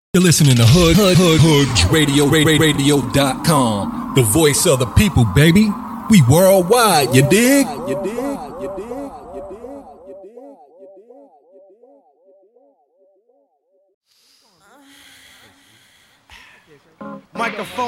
You're listening to Hood Radio.com. The voice of the people, baby. We worldwide, you dig? Microphone